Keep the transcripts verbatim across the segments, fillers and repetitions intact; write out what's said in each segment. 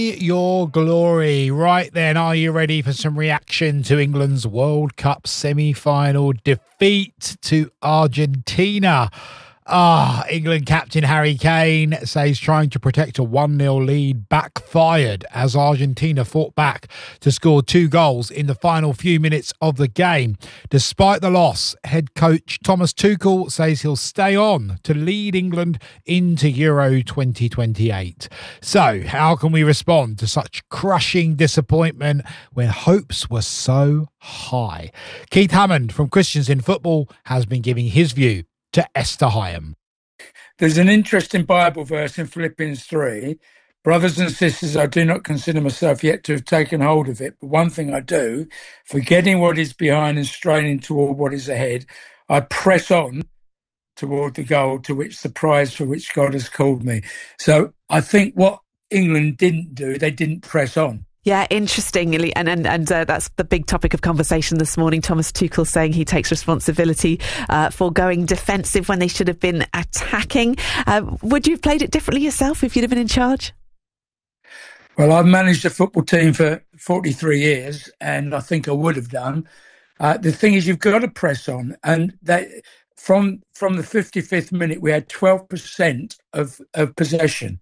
Your glory. Right then, are you ready for some reaction to England's World Cup semi-final defeat to Argentina? Ah, England captain Harry Kane says trying to protect a one nil lead backfired as Argentina fought back to score two goals in the final few minutes of the game. Despite the loss, head coach Thomas Tuchel says he'll stay on to lead England into Euro twenty twenty-eight. So, how can we respond to such crushing disappointment when hopes were so high? Keith Hammond from Christians in Football has been giving his view to Esther Hyam. There's an interesting Bible verse in Philippians three. Brothers and sisters, I do not consider myself yet to have taken hold of it, but one thing I do, forgetting what is behind and straining toward what is ahead, I press on toward the goal to which the prize for which God has called me. So I think what England didn't do, they didn't press on. Yeah, interestingly, and and, and uh, that's the big topic of conversation this morning. Thomas Tuchel saying he takes responsibility uh, for going defensive when they should have been attacking. Uh, would you have played it differently yourself if you'd have been in charge? Well, I've managed a football team for forty-three years, and I think I would have done. Uh, the thing is, you've got to press on, and they, from from the fifty-fifth minute, we had twelve percent of, of possession,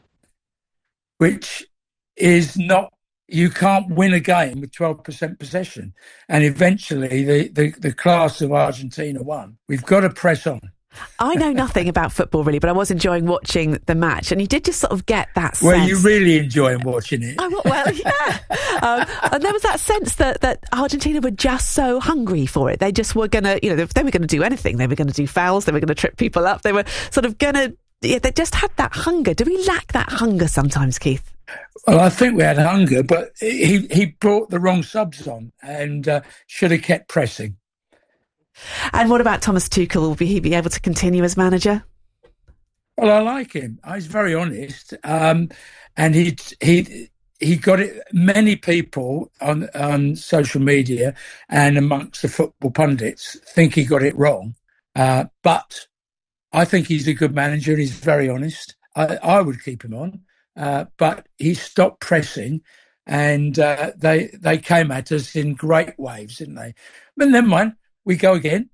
which is not. You can't win a game with twelve percent possession. And eventually the, the, the class of Argentina won. We've got to press on. I know nothing about football really, but I was enjoying watching the match. And you did just sort of get that sense. Were you really enjoying watching it? I, well, yeah. um, and there was that sense that, that Argentina were just so hungry for it. They just were going to, you know, they, they were going to do anything. They were going to do fouls. They were going to trip people up. They were sort of going to, yeah, they just had that hunger. Do we lack that hunger sometimes, Keith? Well, I think we had hunger, but he, he brought the wrong subs on and uh, should have kept pressing. And what about Thomas Tuchel? Will he be able to continue as manager? Well, I like him. He's very honest. Um, and he he he got it. Many people on, on social media and amongst the football pundits think he got it wrong. Uh, but I think he's a good manager. He's very honest. I, I would keep him on. Uh, but he stopped pressing, and uh, they they came at us in great waves, didn't they? But never mind, we go again.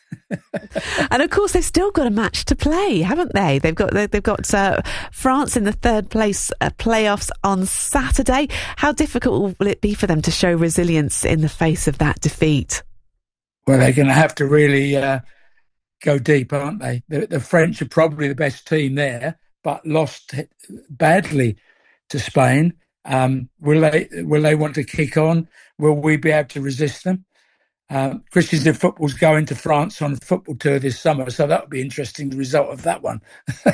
And of course, they've still got a match to play, haven't they? They've got they've got uh, France in the third place uh, playoffs on Saturday. How difficult will it be for them to show resilience in the face of that defeat? Well, they're going to have to really uh, go deep, aren't they? The, the French are probably the best team there, but lost badly to Spain. Um, will they will they want to kick on? Will we be able to resist them? Um, Christians in Football's going to France on a football tour this summer, so that would be interesting, the result of that one.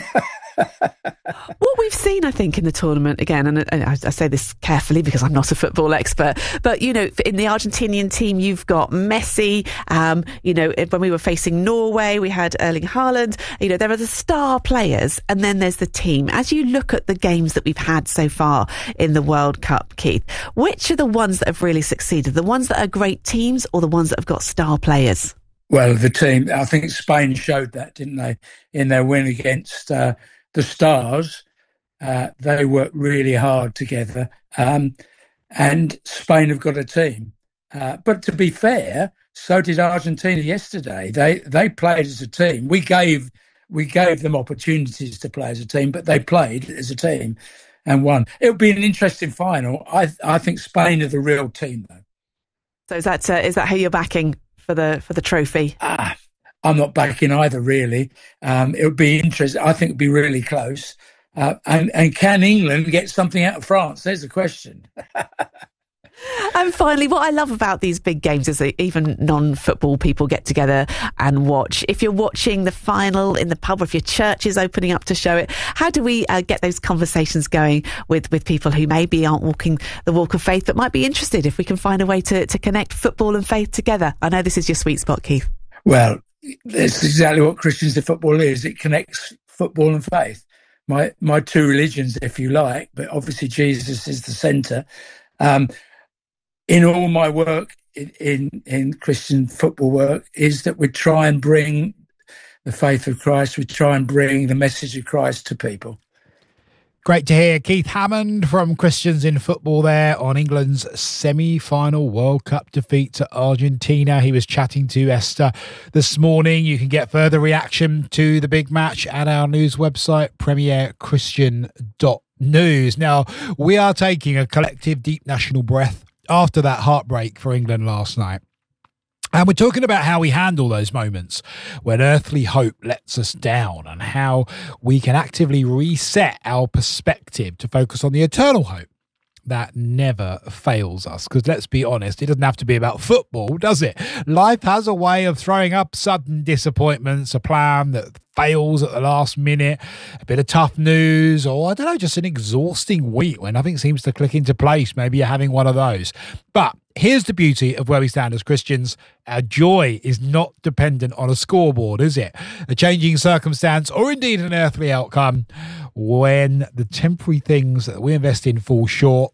What we've seen, I think, in the tournament, again, and I, I say this carefully because I'm not a football expert, but, you know, in the Argentinian team, you've got Messi. Um, you know, when we were facing Norway, we had Erling Haaland. You know, there are the star players, and then there's the team. As you look at the games that we've had so far in the World Cup, Keith, which are the ones that have really succeeded? The ones that are great teams or the ones that have got star players? Well, the team, I think Spain showed that, didn't they, in their win against uh, the Stars. Uh, they worked really hard together. Um, and Spain have got a team. Uh, but to be fair, so did Argentina yesterday. They they played as a team. We gave we gave them opportunities to play as a team, but they played as a team and won. It'll be an interesting final. I I think Spain are the real team, though. So is that uh, is that how you're backing for the for the trophy? Ah, I'm not backing either, really. Um, it would be interesting. I think it would be really close. Uh, and, and can England get something out of France? There's the question. And finally, what I love about these big games is that even non-football people get together and watch. If you're watching the final in the pub, or if your church is opening up to show it, how do we uh, get those conversations going with, with people who maybe aren't walking the walk of faith but might be interested, if we can find a way to, to connect football and faith together? I know this is your sweet spot, Keith. Well, that's exactly what Christians in Football is. It connects football and faith. My my two religions, if you like, but obviously Jesus is the centre. Um, in all my work in, in, in Christian football work is that we try and bring the faith of Christ, we try and bring the message of Christ to people. Great to hear Keith Hammond from Christians in Football there on England's semi-final World Cup defeat to Argentina. He was chatting to Esther this morning. You can get further reaction to the big match at our news website, premier christian dot news. Now, we are taking a collective deep national breath after that heartbreak for England last night. And we're talking about how we handle those moments when earthly hope lets us down and how we can actively reset our perspective to focus on the eternal hope that never fails us. Because let's be honest, it doesn't have to be about football, does it? Life has a way of throwing up sudden disappointments, a plan that fails at the last minute, a bit of tough news, or I don't know, just an exhausting week where nothing seems to click into place. Maybe you're having one of those. But here's the beauty of where we stand as Christians. Our joy is not dependent on a scoreboard, is it? A changing circumstance or indeed an earthly outcome. When the temporary things that we invest in fall short,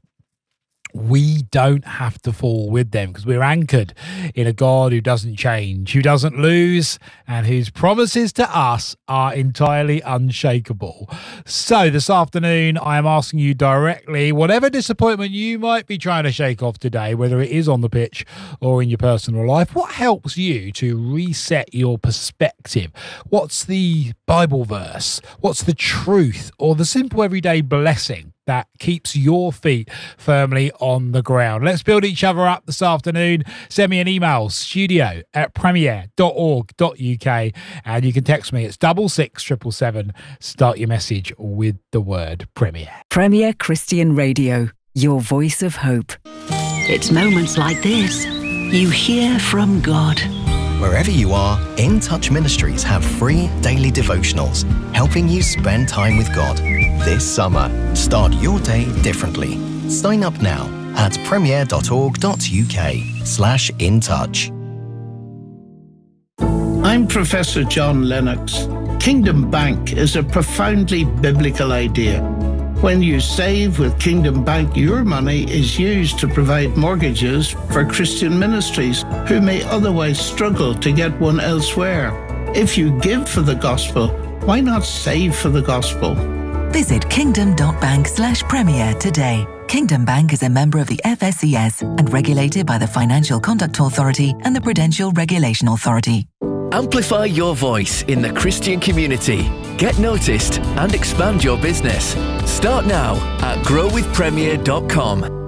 we don't have to fall with them because we're anchored in a God who doesn't change, who doesn't lose, and whose promises to us are entirely unshakable. So this afternoon, I am asking you directly, whatever disappointment you might be trying to shake off today, whether it is on the pitch or in your personal life, what helps you to reset your perspective? What's the Bible verse? What's the truth or the simple everyday blessing that keeps your feet firmly on the ground? Let's build each other up this afternoon. Send me an email, studio at premier dot org dot uk, and you can text me. It's double six triple seven. Start your message with the word Premier. Premier Christian Radio, your voice of hope. It's moments like this you hear from God. Wherever you are, In Touch Ministries have free daily devotionals helping you spend time with God. This summer, start your day differently. Sign up now at premier dot org dot uk slash in touch. I'm Professor John Lennox. Kingdom Bank is a profoundly biblical idea. When you save with Kingdom Bank, your money is used to provide mortgages for Christian ministries who may otherwise struggle to get one elsewhere. If you give for the gospel, why not save for the gospel? Visit kingdom.bank slash premier today. Kingdom Bank is a member of the F S C S and regulated by the Financial Conduct Authority and the Prudential Regulation Authority. Amplify your voice in the Christian community. Get noticed and expand your business. Start now at grow with premier dot com.